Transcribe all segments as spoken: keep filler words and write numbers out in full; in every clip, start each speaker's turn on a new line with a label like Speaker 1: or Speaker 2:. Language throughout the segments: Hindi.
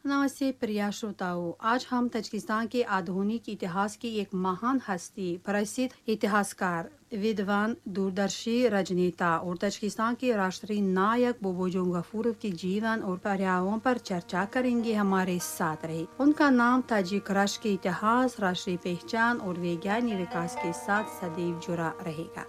Speaker 1: नमस्ते प्रिय श्रोताओं, आज हम तजिकिस्तान के आधुनिक इतिहास की एक महान हस्ती, प्रसिद्ध इतिहासकार, विद्वान, दूरदर्शी राजनेता और तजिकिस्तान के राष्ट्रीय नायक बोबोजोन गफूरोव के जीवन और पर्यायों पर चर्चा करेंगे। हमारे साथ रहे। उनका नाम ताजिक राष्ट्र के इतिहास, राष्ट्रीय पहचान और वैज्ञानिक विकास के साथ सदैव जुड़ा रहेगा।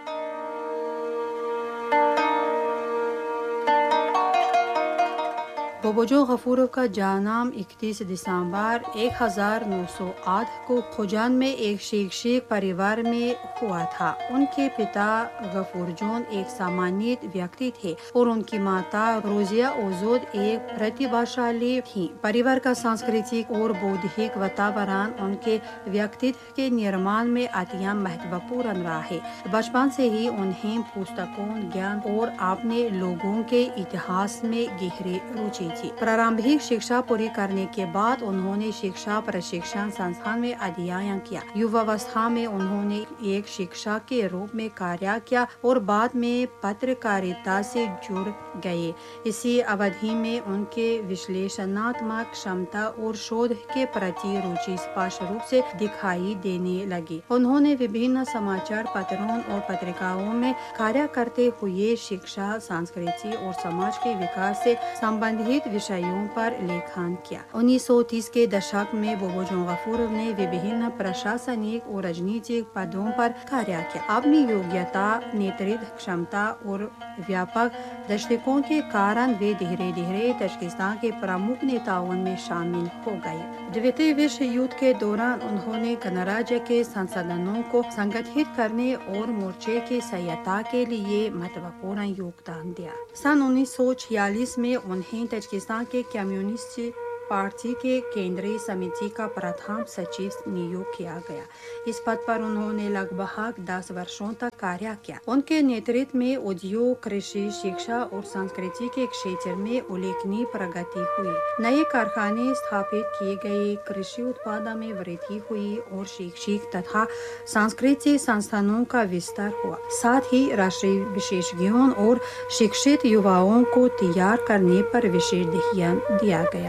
Speaker 1: बोबोजोन गफूरोव का जन्म इकतीस दिसंबर एक हज़ार नौ सौ आठ को खुजान में एक शैक्षिक परिवार में हुआ था। उनके पिता गफूरजोन एक सम्मानित व्यक्ति थे और उनकी माता रोजिया ओजोद एक प्रतिभाशाली थी। परिवार का सांस्कृतिक और बौद्धिक वातावरण उनके व्यक्तित्व के निर्माण में अत्यंत महत्वपूर्ण रहा है। बचपन से ही उन्हें पुस्तकों, ज्ञान और अपने लोगों के इतिहास में गहरी रुचि थी। प्रारंभिक शिक्षा पूरी करने के बाद उन्होंने शिक्षा प्रशिक्षण संस्थान में अध्ययन किया। युवावस्था में उन्होंने एक शिक्षक के रूप में कार्य किया और बाद में पत्रकारिता से जुड़ गए। इसी अवधि में उनके विश्लेषणात्मक क्षमता और शोध के प्रति रुचि स्पष्ट रूप से दिखाई देने लगी। उन्होंने विभिन्न समाचार पत्रों और पत्रिकाओं में कार्य करते हुए शिक्षा, संस्कृति और समाज के विकास से संबंधित विषयों पर लेखन किया। उन्नीस सौ तीस के दशक में बोबोजोन गफूरोव ने विभिन्न प्रशासनिक और राजनीतिक पदों पर कार्य किया। अपनी योग्यता, नेतृत्व क्षमता और व्यापक दृष्टिकोण के कारण वे धीरे धीरे तजिकिस्तान के प्रमुख नेताओं में शामिल हो गए। द्वितीय विश्व युद्ध के दौरान उन्होंने गणराज्य के संसाधनों को संगठित करने और मोर्चे की सहायता के लिए महत्वपूर्ण योगदान दिया। सन उन्नीस सौ छियालीस में उन्हें तजिकिस्तान के कम्युनिस्ट पार्टी के केंद्रीय समिति का प्रथम सचिव नियुक्त किया गया। इस पद पर उन्होंने लगभग दस वर्षों तक कार्य किया। उनके नेतृत्व में उद्योग, कृषि, शिक्षा और संस्कृति के क्षेत्र में उल्लेखनीय प्रगति हुई। नए कारखाने स्थापित किए गए, कृषि उत्पादन में वृद्धि हुई और शैक्षिक तथा सांस्कृतिक संस्थानों का विस्तार हुआ। साथ ही राष्ट्रीय विशेषज्ञों और शिक्षित युवाओं को तैयार करने पर विशेष ध्यान दिया गया।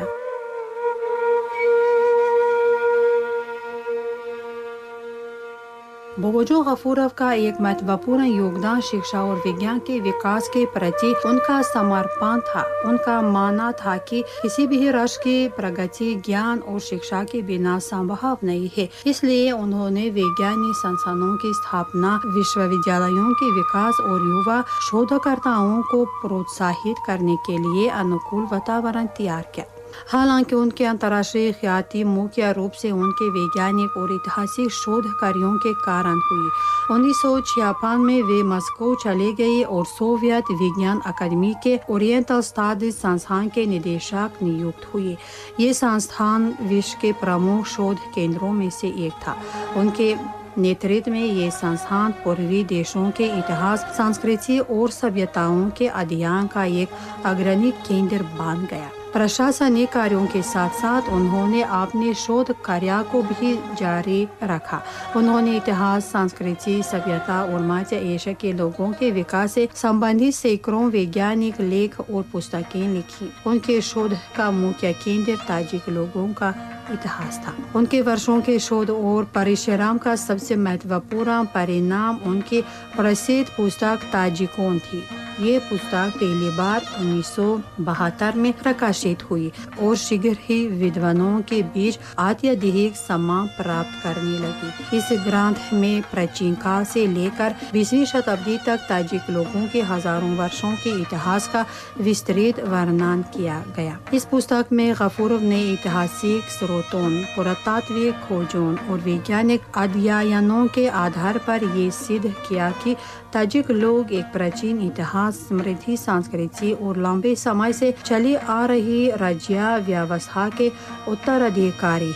Speaker 1: बोबोजोन गफूरोव का एक महत्वपूर्ण योगदान शिक्षा और विज्ञान के विकास के प्रति उनका समर्पण था। उनका मानना था कि किसी भी राष्ट्र की प्रगति ज्ञान और शिक्षा के बिना संभव नहीं है। इसलिए उन्होंने वैज्ञानिक संस्थानों की स्थापना, विश्वविद्यालयों के विकास और युवा शोधकर्ताओं को प्रोत्साहित करने के लिए अनुकूल वातावरण तैयार किया। हालांकि उनके अंतर्राष्ट्रीय ख्याति मुख्य रूप से उनके वैज्ञानिक और ऐतिहासिक शोध कार्यों के कारण हुई। उन्नीस सौ छियापन में वे मॉस्को चले गए और सोवियत विज्ञान अकादमी के ओरिएंटल स्टडीज संस्थान के निदेशक नियुक्त हुए। ये संस्थान विश्व के प्रमुख शोध केंद्रों में से एक था। उनके नेतृत्व में ये संस्थान पूर्वी देशों के इतिहास, संस्कृति और सभ्यताओं के अध्ययन का एक अग्रणी केंद्र बन गया। प्रशासनिक कार्यों के साथ साथ उन्होंने अपने शोध कार्य को भी जारी रखा। उन्होंने इतिहास, संस्कृति, सभ्यता और मध्य एशिया के लोगों के विकास से संबंधित सैकड़ों वैज्ञानिक लेख और पुस्तकें लिखी। उनके शोध का मुख्य केंद्र ताजिक लोगों का इतिहास था। उनके वर्षों के शोध और परिश्रम का सबसे महत्वपूर्ण परिणाम उनकी प्रसिद्ध पुस्तक ताजिकोन थी। ये पुस्तक पहली बार उन्नीस सौ बहत्तर में प्रकाशित हुई और शीघ्र ही विद्वानों के बीच अत्यधिक सम्मान प्राप्त करने लगी। इस ग्रंथ में प्राचीन काल से लेकर बीसवीं शताब्दी तक ताजिक लोगों के हजारों वर्षों के इतिहास का विस्तृत वर्णन किया गया। इस पुस्तक में गफूरोव ने ऐतिहासिक स्रोतों, पुरातात्विक खोजों और वैज्ञानिक अध्ययनों के आधार पर ये सिद्ध किया कि ताजिक लोग एक प्राचीन इतिहास, समृद्धि संस्कृति और लंबे समय से चली आ रही राज्य व्यवस्था के उत्तराधिकारी है।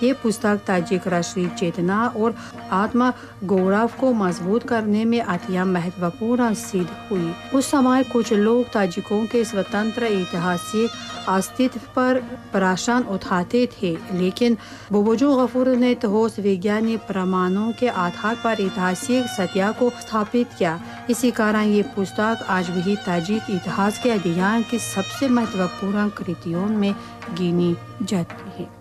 Speaker 1: ये पुस्तक ताजिक राष्ट्रीय चेतना और आत्म गौरव को मजबूत करने में अत्यंत महत्वपूर्ण सिद्ध हुई। उस समय कुछ लोग ताजिकों के स्वतंत्र ऐतिहासिक अस्तित्व पर प्रश्न उठाते थे, लेकिन बोबोजो गफूर ने ठोस वैज्ञानिक प्रमाणों के आधार पर ऐतिहासिक सत्य को स्थापित किया। इसी कारण ये पुस्तक आज भी ताजिक इतिहास के अध्ययन की सबसे महत्वपूर्ण कृतियों में गिनी जाती है।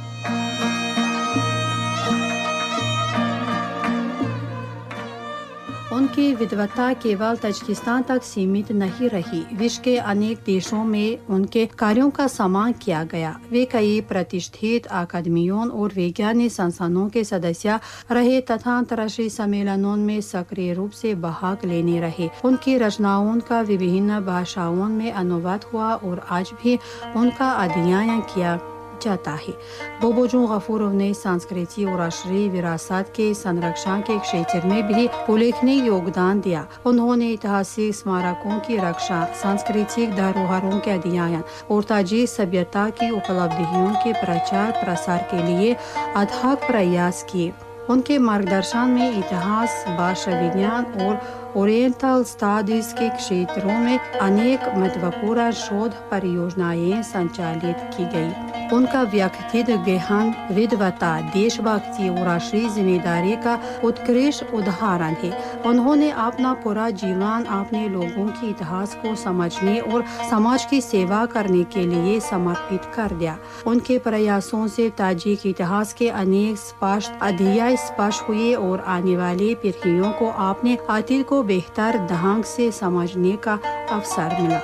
Speaker 1: उनकी विद्वता केवल ताजिकिस्तान तक सीमित नहीं रही, विश्व के अनेक देशों में उनके कार्यों का सम्मान किया गया। वे कई प्रतिष्ठित अकादमियों और वैज्ञानिक संस्थानों के सदस्य रहे तथा अंतर्राष्ट्रीय सम्मेलनों में सक्रिय रूप से भाग लेने रहे। उनकी रचनाओं का विभिन्न भाषाओं में अनुवाद हुआ और आज भी उनका अध्ययन किया जाता है। बोबोजो गफूरोव ने सांस्कृतिक और राष्ट्रीय विरासत के संरक्षण के क्षेत्र में भी उल्लेखनीय योगदान दिया। उन्होंने ऐतिहासिक स्मारकों की रक्षा, सांस्कृतिक धरोहरों के अध्ययन और ताजिक सभ्यता की उपलब्धियों के प्रचार प्रसार के लिए अथक प्रयास किए। उनके मार्गदर्शन में इतिहास, भाषा विज्ञान और ओरिएंटल स्टडीज के क्षेत्रों में अनेक महत्वपूर्ण शोध परियोजनाएं संचालित की गई। उनका व्यक्तित्व गहन विद्वता, देशभक्ति और राष्ट्रीय जिम्मेदारी का उत्कृष्ट उदाहरण है। उन्होंने अपना पूरा जीवन अपने लोगों के इतिहास को समझने और समाज की सेवा करने के लिए समर्पित कर दिया। उनके प्रयासों से ताजिक इतिहास के अनेक स्पष्ट अध्याय स्पष्ट हुए और आने वाली पीढ़ियों को अपने अतीत को बेहतर ढंग से समझने का अवसर मिला।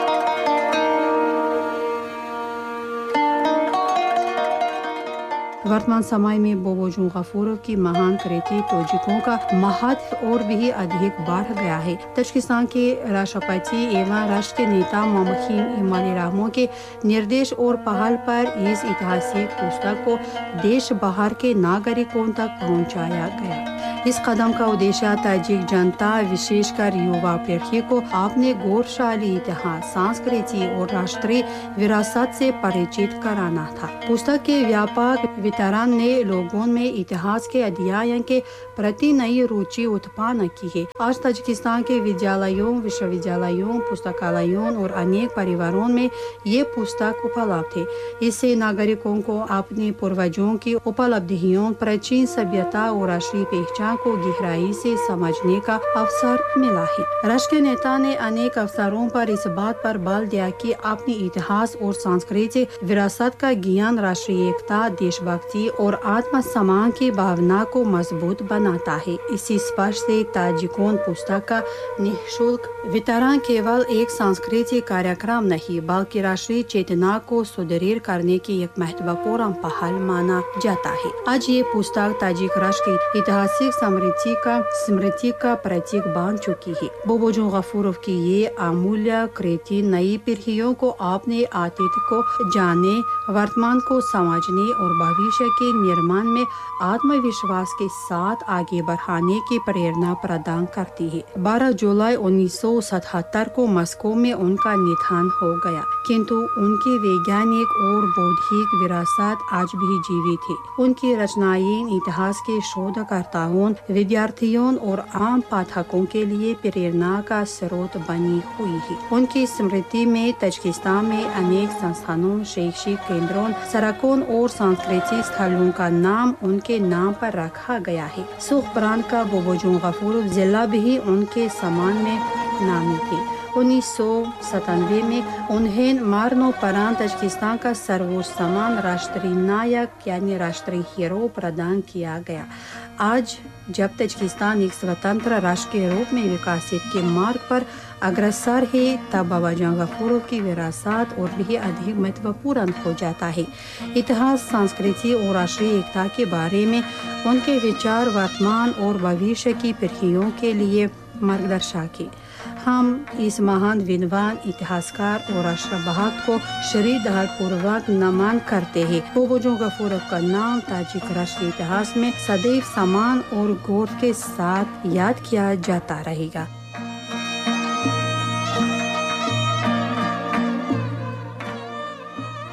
Speaker 1: वर्तमान समय में बोबोजो गफूरोव की महान कृति ताजिकों का महत्व और भी अधिक बढ़ गया है। ताजिकिस्तान के राष्ट्रपति एवं राष्ट्र के नेता मोहम्मद इमाली रहमो के निर्देश और पहल पर इस ऐतिहासिक पुस्तक को देश बाहर के नागरिकों तक पहुंचाया गया। इस कदम का उद्देश्य ताजिक जनता, विशेषकर युवा पीढ़ी को अपने गौरवशाली इतिहास, संस्कृति और राष्ट्रीय विरासत से परिचित कराना था। पुस्तक के व्यापक वितरण ने लोगों में इतिहास के अध्ययन के प्रति नई रुचि उत्पन्न की है। आज ताजिकिस्तान के विद्यालयों, विश्वविद्यालयों, पुस्तकालयों और अनेक परिवारों में ये पुस्तक उपलब्ध है। इससे नागरिकों को अपने पूर्वजों की उपलब्धियों, प्राचीन सभ्यता और राष्ट्रीय पहचान को गहराई से समझने का अवसर मिला है। राष्ट्र के नेता ने अनेक अवसरों पर इस बात पर बल दिया कि अपने इतिहास और सांस्कृतिक विरासत का ज्ञान राष्ट्रीय एकता, देशभक्ति और आत्मसम्मान की भावना को मजबूत बनाता है। इसी स्पर्श से ताजिकों पुस्तक का निःशुल्क वितरण केवल एक सांस्कृतिक कार्यक्रम नहीं, बल्कि राष्ट्रीय चेतना को सुदृढ़ करने की एक महत्वपूर्ण पहल माना जाता है। आज ये पुस्तक ताजिक राष्ट्र की ऐतिहासिक समृद्धि का स्मृति का प्रतीक बन चुकी है। बोबोजो गफूरोव की ये अमूल्य कृति नई पीढ़ियों को अपने अतीत को जानने, वर्तमान को समझने और भविष्य के निर्माण में आत्मविश्वास के साथ आगे बढ़ाने की प्रेरणा प्रदान करती है। बारह जुलाई उन्नीस सौ सतहत्तर को मॉस्को में उनका निधन हो गया, किंतु उनकी वैज्ञानिक और बौद्धिक विरासत आज भी जीवित है। उनकी रचनाएं इतिहास के शोधकर्ताओं, विद्यार्थियों और आम पाठकों के लिए प्रेरणा का स्रोत बनी हुई है। उनकी स्मृति में ताजिकिस्तान में अनेक संस्थानों, शैक्षिक केंद्रों, सड़कों और सांस्कृतिक स्थलों का नाम उनके नाम पर रखा गया है। सुख प्रांत का बोबोजो गफूरोव जिला भी उनके सम्मान में नामित है। उन्नीस सौ सतानवे में उन्हें मरणोपरांत ताजिकिस्तान का सर्वोच्च सम्मान राष्ट्रीय नायक यानी राष्ट्रीय हीरो प्रदान किया गया। आज जब ताजिकिस्तान एक स्वतंत्र राष्ट्र के रूप में विकसित के मार्ग पर अग्रसर है, तब बोबोजो गफूरोव की विरासत और भी अधिक महत्वपूर्ण हो जाता है। इतिहास, संस्कृति और राष्ट्रीय एकता के बारे में उनके विचार वर्तमान और भविष्य की पीढ़ियों के लिए मार्गदर्शक है। हम इस महान विद्वान, इतिहासकार और राष्ट्रभक्त को श्रद्धापूर्वक नमन करते हैं। बोबोजो गफूरोव का नाम ताजिक राष्ट्रीय इतिहास में सदैव सम्मान और गौरव के साथ याद किया जाता रहेगा।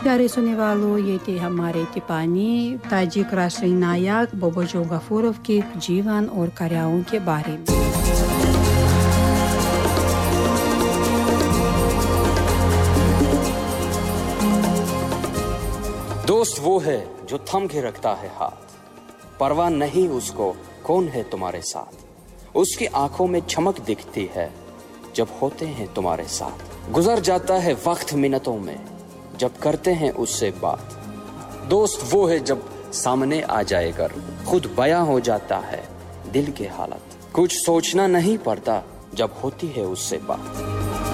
Speaker 1: प्यारे सुनने वालों, ये थे हमारे तिपानी ताजिक राष्ट्रीय नायक बोबोजो गफूरोव के जीवन और कार्यों के बारे में।
Speaker 2: दोस्त वो है जो थम के रखता है हाथ, परवाह नहीं उसको कौन है तुम्हारे साथ, उसकी आंखों में चमक दिखती है जब होते हैं तुम्हारे साथ, गुजर जाता है वक्त मिनटों में जब करते हैं उससे बात। दोस्त वो है जब सामने आ जाए कर खुद बयां हो जाता है दिल के हालत, कुछ सोचना नहीं पड़ता जब होती है उससे बात।